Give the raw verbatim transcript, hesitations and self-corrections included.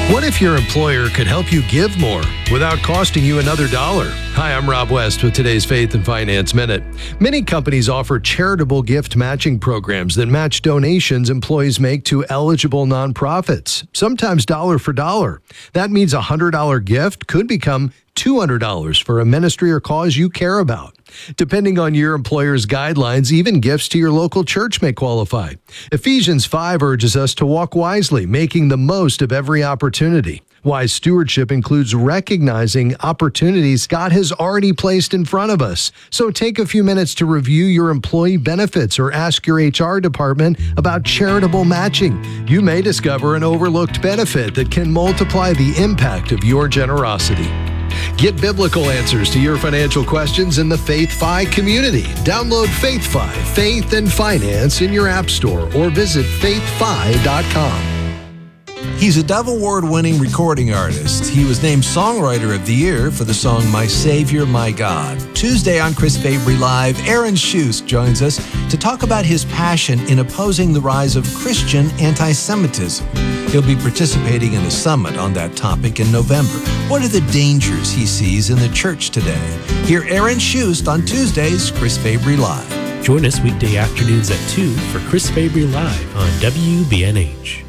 What if your employer could help you give more without costing you another dollar? Hi, I'm Rob West with today's Faith and Finance Minute. Many companies offer charitable gift matching programs that match donations employees make to eligible nonprofits, sometimes dollar for dollar. That means a one hundred dollars gift could become two hundred dollars for a ministry or cause you care about. Depending on your employer's guidelines, even gifts to your local church may qualify. Ephesians five urges us to walk wisely, making the most of every opportunity. Wise stewardship includes recognizing opportunities God has already placed in front of us. So take a few minutes to review your employee benefits or ask your H R department about charitable matching. You may discover an overlooked benefit that can multiply the impact of your generosity. Get biblical answers to your financial questions in the FaithFi community. Download FaithFi, Faith and Finance in your app store or visit faith fi dot com. He's a Dove Award-winning recording artist. He was named Songwriter of the Year for the song My Savior, My God. Tuesday on Chris Fabry Live, Aaron Shust joins us to talk about his passion in opposing the rise of Christian anti-Semitism. He'll be participating in a summit on that topic in November. What are the dangers he sees in the church today? Hear Aaron Shust on Tuesday's Chris Fabry Live. Join us weekday afternoons at two for Chris Fabry Live on W B N H.